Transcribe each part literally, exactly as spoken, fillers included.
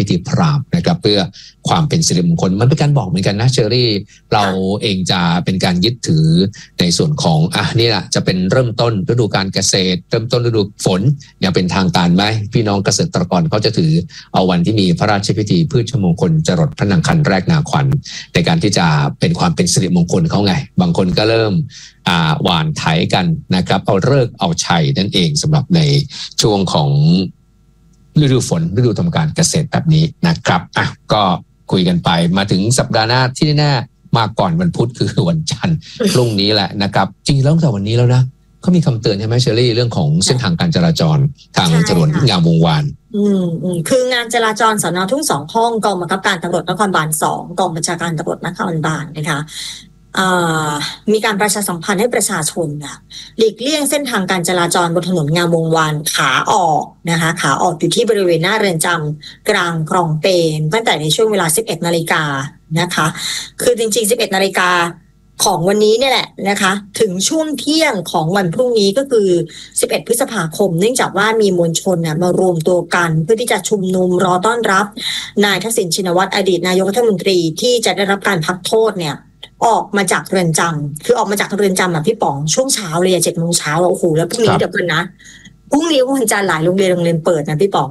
ธีพราหมณ์นะครับเพื่อความเป็นสิริมงคลมันเป็นการบอกเหมือนกันนะเชอรี่เราเองจะเป็นการยึดถือในส่วนของอ่ะนี่แหละจะเป็นเริ่มต้นฤดูการเกษตรเริ่มต้นฤดูฝนอย่างเป็นทางการไหมพี่น้องเกษตรกรเขาจะถือเอาวันที่มีพระราชพิธีพืชมงคลจรดพระนางคันแรกนาขวัญในการที่จะเป็นความเป็นสิริมงคลเขาไงบางคนก็เริ่มอ่าหว่านไถกันนะครับเอาฤกษ์เอาชัยนั่นเองสำหรับในช่วงของฤดูฝนฤดูทำการเกษตรแบบนี้นะครับอ่ะก็คุยกันไปมาถึงสัปดาห์หน้าที่แน่มาก่อนวันพุธคือวันจันทร์พรุ่งนี้แหละนะครับจริงแล้วตั้งแต่วันนี้แล้วนะเขามีคำเตือนใช่ไหมเชอรี่เรื่องของเส้นทางการจราจรทางถนนงามวงวานอืมอืมคืองานจราจรสน.ทุ่งสองห้องกองบังคับการตำรวจนครบาลสองกองบัญชาการตำรวจนครบาลนะคะมีการประชาสัมพันธ์ให้ประชาชนค่ะหลีกเลี่ยงเส้นทางการจราจรบนถนนงามวงวานขาออกนะคะขาออกอยู่ที่บริเวณหน้าเรือนจำกลางคลองเปรมตั้งแต่ในช่วงเวลา สิบเอ็ดนาฬิกานะคะคือจริงๆ สิบเอ็ดนาฬิกาของวันนี้เนี่ยแหละนะคะถึงช่วงเที่ยงของวันพรุ่งนี้ก็คือสิบเอ็ดพฤษภาคมเนื่องจากว่ามีมวลชนนะมารวมตัวกันเพื่อที่จะชุมนุมรอต้อนรับนายทักษิณชินวัตรอดีตนายกรัฐมนตรีที่จะได้รับการพักโทษเนี่ยออกมาจากเรือนจำคือออกมาจากเรือนจำแบบพี่ป๋องช่วงเช้าเลยเจ็ดโมงเช้าโอ้โหแล้วพรุ่งนี้เดี๋ยวกันนะพรุ่งนี้วันจันทร์หลายโรงเรียนโรงเรียนเปิดนะพี่ป๋อง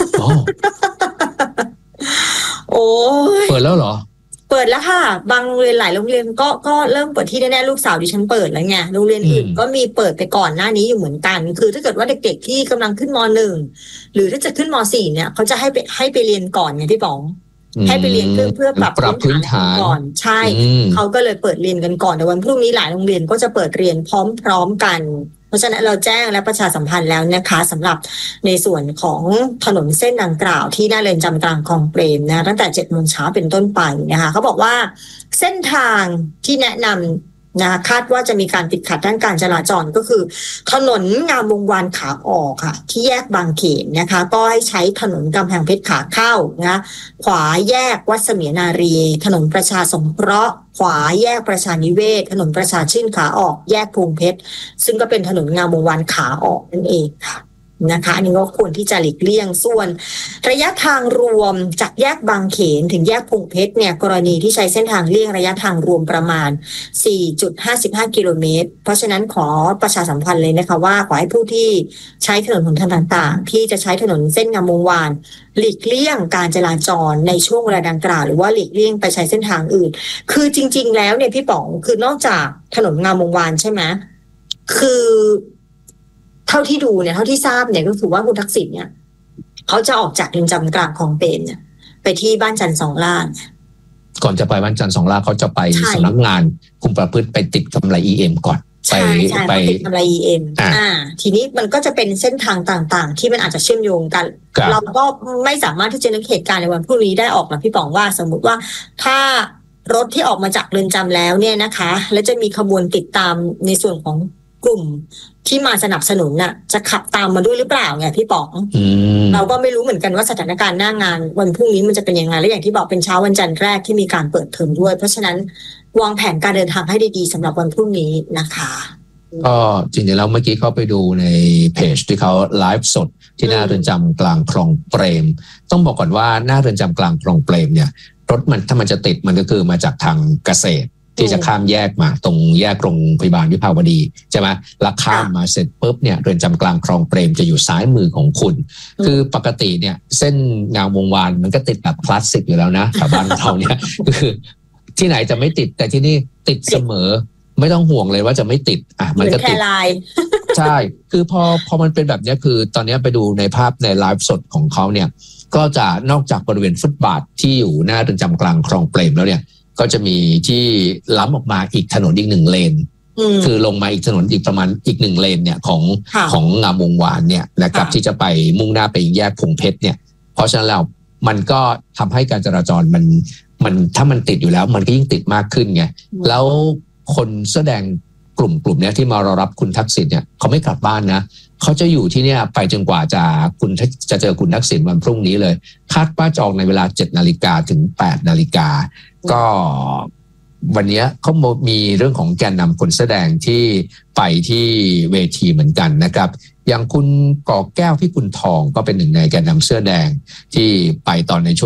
โอ้ยเปิดแล้วเหรอเปิดแล้วค่ะบางโรงเรียนหลายโรงเรียนก็ก็เริ่มเปิดที่แน่ๆลูกสาวดิฉันเปิดแล้วไงโรงเรียนอื่นก็มีเปิดไปก่อนหน้านี้อยู่เหมือนกันคือถ้าเกิดว่าเด็กๆที่กำลังขึ้นม.หนึ่งหรือถ้าจะขึ้นม.สี่เนี่ยเขาจะให้ไปให้ไปเรียนก่อนไงพี่ป๋องให้ไปเรียนเพื่อเพื่อปรับพื้นฐานก่อนใช่เขาก็เลยเปิดเรียนกันก่อนแต่วันพรุ่งนี้หลายโรงเรียนก็จะเปิดเรียนพร้อมๆกันเพราะฉะนั้นเราแจ้งและประชาสัมพันธ์แล้วนะคะสำหรับในส่วนของถนนเส้นดังกล่าวที่หน้าเรือนจำกลางคลองเปรมนะตั้งแต่เจ็ดโมงเช้าเป็นต้นไปนะคะเขาบอกว่าเส้นทางที่แนะนำนะคาดว่าจะมีการติดขัดด้านการจราจรก็คือถนนงามวงวานขาออกค่ะที่แยกบางเขนนะคะก็ให้ใช้ถนนกำแพงเพชรขาเข้านะขวาแยกวัดเสมียนารีถนนประชาสงเคราะห์ขวาแยกประชานิเวศถนนประชาชื่นขาออกแยกพงเพชรซึ่งก็เป็นถนนงามวงวานขาออกนั่นเองค่ะนะคะอันนี้ก็ควรที่จะหลีกเลี่ยงส่วนระยะทางรวมจากแยกบางเขนถึงแยกพงเพชรเนี่ยกรณีที่ใช้เส้นทางเลี่ยงระยะทางรวมประมาณ สี่จุดห้าห้า กิโลเมตรเพราะฉะนั้นขอประชาสัมพันธ์เลยนะคะว่าขอให้ผู้ที่ใช้ถนนหนทางต่างๆที่จะใช้ถนนเส้นงามวงวานหลีกเลี่ยงการจราจรในช่วงเวลาดังกล่าวหรือว่าหลีกเลี่ยงไปใช้เส้นทางอื่นคือจริงๆแล้วเนี่ยพี่ป๋องคือนอกจากถนนงามวงวานใช่ไหมคือเท่าที่ดูเนี่ยเท่าที่ทราบเนี่ยก็คือว่าคุณทักษิณเนี่ยเขาจะออกจากเรือนจำกลางคลองเปรมเนี่ยไปที่บ้านจันทร์สองล่าก่อนจะไปบ้านจันทร์สองล่าเขาจะไปสำนักงานคุมประพฤติไปติดกำไร อี เอ็ม ก่อนไปไปติดกำไร อี เอ็ม อ่าทีนี้มันก็จะเป็นเส้นทางต่างๆที่มันอาจจะเชื่อมโยงกันเราก็ไม่สามารถที่จะนึกเหตุการณ์ในวันพรุ่งนี้ได้ออกนะพี่ป๋องว่าสมมุติว่าถ้ารถที่ออกมาจากเรือนจำแล้วเนี่ยนะคะแล้วจะมีขบวนติดตามในส่วนของกลุ่มที่มาสนับสนุนน่ะจะขับตามมาด้วยหรือเปล่าไงพี่ป๋องเราก็ไม่รู้เหมือนกันว่าสถานการณ์หน้างานวันพรุ่งนี้มันจะเป็นยังไงและอย่างที่บอกเป็นเช้าวันจันทร์แรกที่มีการเปิดเทอมด้วยเพราะฉะนั้นวางแผนการเดินทางให้ดีๆสำหรับวันพรุ่งนี้นะคะก็จริงๆแล้วเมื่อกี้เขาไปดูในเพจที่เขาไลฟ์สดที่หน้าเรือนจำกลางคลองเปรมต้องบอกก่อนว่าหน้าเรือนจำกลางคลองเปรมเนี่ยรถมันถ้ามันจะติดมันก็คือมาจากทางเกษตรที่จะข้ามแยกมาตรงแยกโรงพยาบาลวิภาวดีใช่ไหมแล้วข้ามมาเสร็จปุ๊บเนี่ยเรือนจำกลางคลองเปรมจะอยู่ซ้ายมือของคุณคือปกติเนี่ยเส้นงามวงวานมันก็ติดแบบคลาสสิกอยู่แล้วนะแถวบ้านเราเนี่ยคือที่ไหนจะไม่ติดแต่ที่นี่ติดเสมอไม่ต้องห่วงเลยว่าจะไม่ติดอ่ะมันก็ติดใช่คือพอพอมันเป็นแบบนี้คือตอนนี้ไปดูในภาพในไลฟ์สดของเขาเนี่ยก็จะนอกจากบริเวณฟุตบาทที่อยู่หน้าเรือนจำกลางคลองเปรมแล้วเนี่ยก็จะมีที่ล้ำออกมาอีกถนนอีกหนึ่งเลนคือลงมาอีกถนนอีกประมาณอีกหนึ่งเลนเนี่ยของของงามวงวานเนี่ยนะครับที่จะไปมุ่งหน้าไปแยกพงเพชรเนี่ยเพราะฉะนั้นแล้วมันก็ทำให้การจราจรมันมันถ้ามันติดอยู่แล้วมันก็ยิ่งติดมากขึ้นไงแล้วคนแสดงกลุ่มกลุ่มนี้ที่มารอรับคุณทักษิณเนี่ยเขาไม่กลับบ้านนะเขาจะอยู่ที่เนี่ยไปจนกว่าจะคุณจะเจอคุณทักษิณวันพรุ่งนี้เลยคาดว่าจะออกในเวลาเจ็ดนาฬิกาถึงแปดนาฬิกาก็วันนี้เขามีเรื่องของแกนนำคนแสดงที่ไปที่เวทีเหมือนกันนะครับอย่างคุณก่อแก้วพิกุลทองก็เป็นหนึ่งในแกนนำเสื้อแดงที่ไปตอนในช่วง